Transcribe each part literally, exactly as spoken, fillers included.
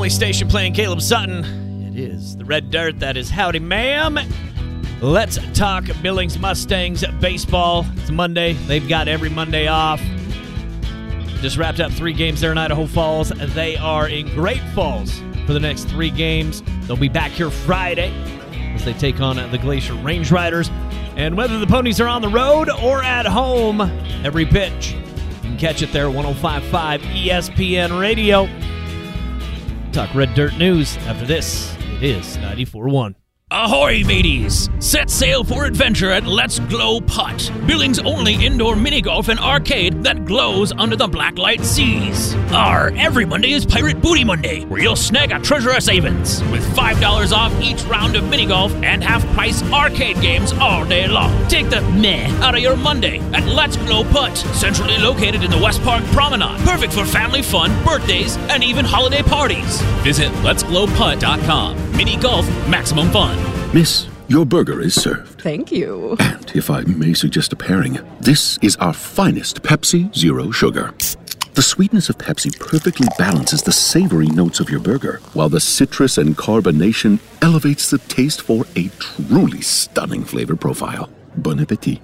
only station playing Caleb Sutton. It is the Red Dirt. That is Howdy Ma'am. Let's talk Billings Mustangs baseball. It's Monday. They've got every Monday off. Just wrapped up three games there in Idaho Falls. They are in Great Falls for the next three games. They'll be back here Friday as they take on the Glacier Range Riders. And whether the Ponies are on the road or at home, every pitch, you can catch it there, one oh five point five E S P N Radio. Talk Red Dirt News after this. It is ninety-four point one. Ahoy, mateys! Set sail for adventure at Let's Glow Putt, Billings' only indoor mini-golf and arcade that glows under the blacklight seas. Our every Monday is Pirate Booty Monday, where you'll snag a treasure of savings, with five dollars off each round of mini-golf and half-price arcade games all day long. Take the meh out of your Monday at Let's Glow Putt, centrally located in the West Park Promenade. Perfect for family fun, birthdays, and even holiday parties. Visit lets glow putt dot com. Mini-golf, maximum fun. Miss, your burger is served. Thank you. And if I may suggest a pairing, this is our finest Pepsi Zero Sugar. The sweetness of Pepsi perfectly balances the savory notes of your burger, while the citrus and carbonation elevates the taste for a truly stunning flavor profile. Bon appetit.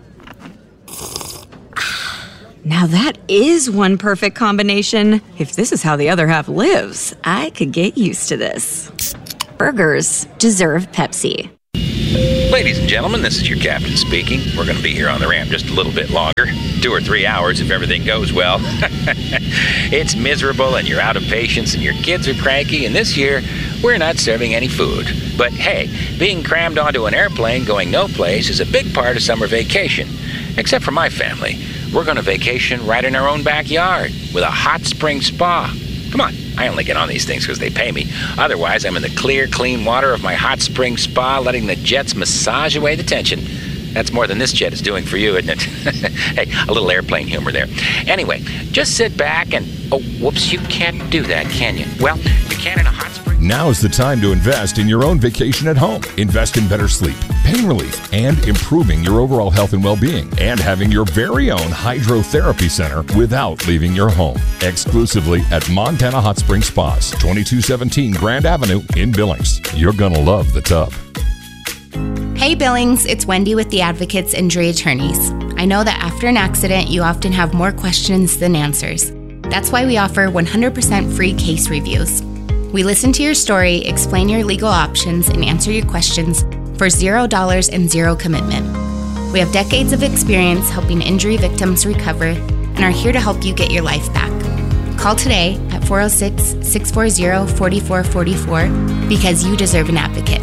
Now that is one perfect combination. If this is how the other half lives, I could get used to this. Burgers deserve Pepsi. Ladies and gentlemen, this is your captain speaking. We're going to be here on the ramp just a little bit longer. Two or three hours if everything goes well. It's miserable and you're out of patience and your kids are cranky, and this year we're not serving any food. But hey, being crammed onto an airplane going no place is a big part of summer vacation. Except for my family. We're going to vacation right in our own backyard with a hot spring spa. Come on, I only get on these things because they pay me. Otherwise, I'm in the clear, clean water of my hot spring spa, letting the jets massage away the tension. That's more than this jet is doing for you, isn't it? Hey, a little airplane humor there. Anyway, just sit back and... Oh, whoops, you can't do that, can you? Well, you can in a hot spring... Now is the time to invest in your own vacation at home. Invest in better sleep, pain relief, and improving your overall health and well-being, and having your very own hydrotherapy center without leaving your home. Exclusively at Montana Hot Spring Spas, twenty-two seventeen Grand Avenue in Billings. You're gonna love the tub. Hey Billings, it's Wendy with the Advocates Injury Attorneys. I know that after an accident, you often have more questions than answers. That's why we offer one hundred percent free case reviews. We listen to your story, explain your legal options, and answer your questions for zero dollars and zero commitment. We have decades of experience helping injury victims recover and are here to help you get your life back. Call today at four oh six, six four zero, four four four four because you deserve an advocate.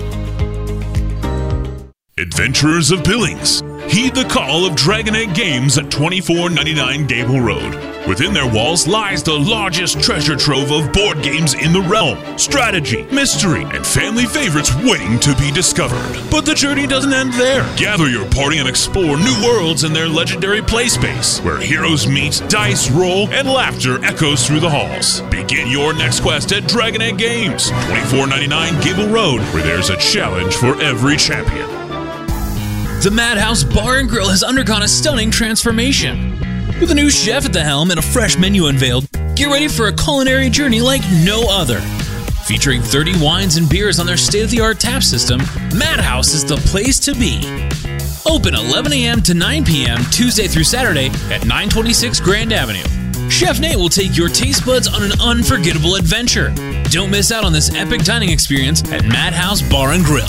Adventurers of Billings, heed the call of Dragon Egg Games at twenty-four ninety-nine Gable Road. Within their walls lies the largest treasure trove of board games in the realm. Strategy, mystery, and family favorites waiting to be discovered. But the journey doesn't end there. Gather your party and explore new worlds in their legendary play space, where heroes meet, dice roll, and laughter echoes through the halls. Begin your next quest at Dragon Egg Games, twenty-four ninety-nine Gable Road, where there's a challenge for every champion. The Madhouse Bar and Grill has undergone a stunning transformation. With a new chef at the helm and a fresh menu unveiled, get ready for a culinary journey like no other. Featuring thirty wines and beers on their state-of-the-art tap system, Madhouse is the place to be. Open eleven a.m. to nine p.m. Tuesday through Saturday at nine twenty-six Grand Avenue. Chef Nate will take your taste buds on an unforgettable adventure. Don't miss out on this epic dining experience at Madhouse Bar and Grill.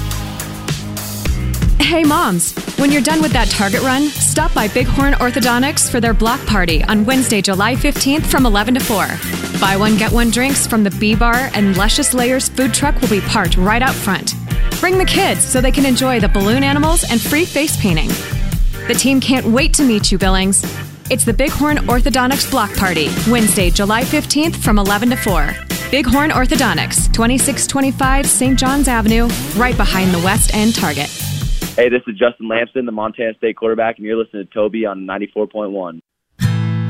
Hey moms, when you're done with that Target run, stop by Bighorn Orthodontics for their block party on Wednesday, July fifteenth from eleven to four. Buy one, get one drinks from the B-Bar, and Luscious Layers food truck will be parked right out front. Bring the kids so they can enjoy the balloon animals and free face painting. The team can't wait to meet you, Billings. It's the Bighorn Orthodontics block party, Wednesday, July fifteenth from eleven to four. Bighorn Orthodontics, twenty-six twenty-five Saint John's Avenue, right behind the West End Target. Hey, this is Justin Lamson, the Montana State quarterback, and you're listening to Toby on ninety-four point one.